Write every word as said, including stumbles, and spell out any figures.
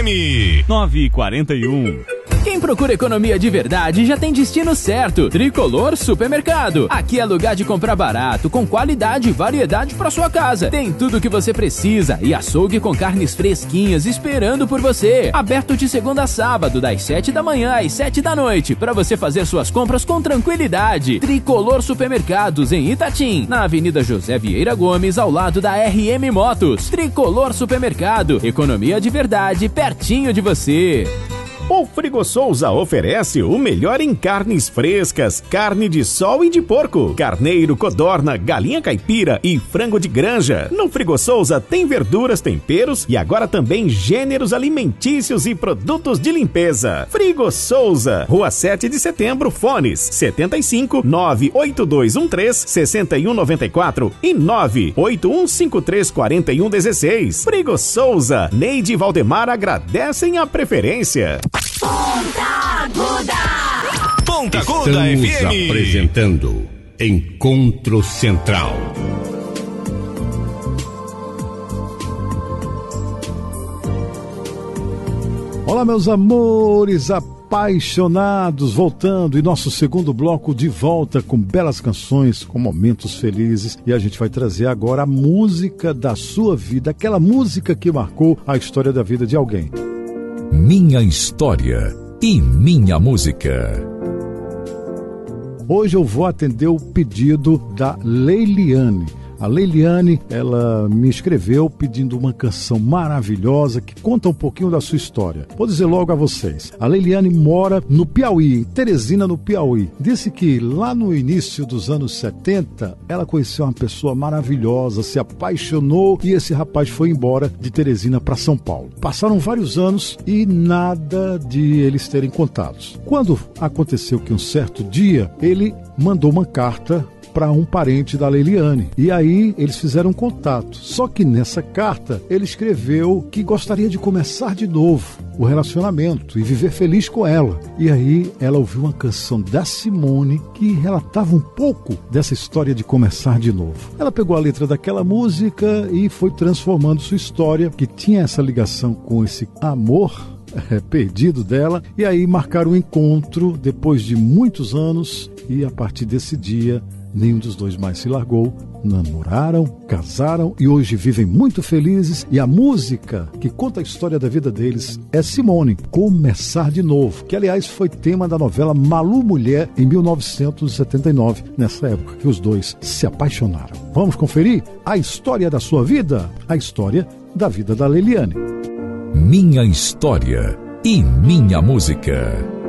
M. nove e quarenta e um. Quem procura economia de verdade já tem destino certo. Tricolor Supermercado. Aqui é lugar de comprar barato, com qualidade e variedade para sua casa. Tem tudo o que você precisa e açougue com carnes fresquinhas esperando por você. Aberto de segunda a sábado, das sete da manhã às sete da noite, para você fazer suas compras com tranquilidade. Tricolor Supermercados em Itatim, na Avenida José Vieira Gomes, ao lado da R M Motos. Tricolor Supermercado. Economia de verdade, pertinho de você. O Frigo Souza oferece o melhor em carnes frescas, carne de sol e de porco, carneiro, codorna, galinha caipira e frango de granja. No Frigo Souza tem verduras, temperos e agora também gêneros alimentícios e produtos de limpeza. Frigo Souza, Rua sete de Setembro, fones setenta e cinco, nove oito dois um três, seis um nove quatro e nove oito um cinco três quatro um um seis. Frigo Souza, Neide e Valdemar agradecem a preferência. Ponta Aguda. Ponta Aguda F M. Estamos apresentando Encontro Central. Olá, meus amores apaixonados, voltando em nosso segundo bloco de volta com belas canções, com momentos felizes, e a gente vai trazer agora a música da sua vida, aquela música que marcou a história da vida de alguém. Minha história e minha música. Hoje eu vou atender o pedido da Leiliane. A Leiliane, ela me escreveu pedindo uma canção maravilhosa que conta um pouquinho da sua história. Vou dizer logo a vocês. A Leiliane mora no Piauí, em Teresina, no Piauí. Disse que lá no início dos anos setenta, ela conheceu uma pessoa maravilhosa, se apaixonou e esse rapaz foi embora de Teresina para São Paulo. Passaram vários anos e nada de eles terem contatos. Quando aconteceu que um certo dia, ele mandou uma carta para um parente da Leiliane. E aí eles fizeram um contato. Só que nessa carta ele escreveu que gostaria de começar de novo o relacionamento e viver feliz com ela. E aí ela ouviu uma canção da Simone que relatava um pouco dessa história de começar de novo. Ela pegou a letra daquela música e foi transformando sua história, que tinha essa ligação com esse amor É, perdido dela, e aí marcaram um encontro depois de muitos anos, e a partir desse dia nenhum dos dois mais se largou, namoraram, casaram e hoje vivem muito felizes. E a música que conta a história da vida deles é Simone, Começar de Novo, que aliás foi tema da novela Malu Mulher em mil novecentos e setenta e nove, nessa época que os dois se apaixonaram. Vamos conferir a história da sua vida, a história da vida da Leiliane. Minha história e minha música.